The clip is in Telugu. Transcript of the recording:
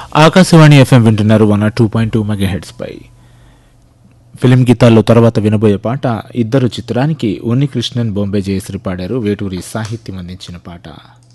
ఆకాశవాణి ఎఫ్ఎం వింటున్నారు 102.2 మెగాహెర్ట్జ్ పై. ఫిలిం గీతాల్లో తర్వాత వినబోయే పాట ఇద్దరు చిత్రానికి ఉన్నికృష్ణన్, బొంబే జయశ్రీ పాడారు. వేటూరి సాహిత్యం అందించిన పాట.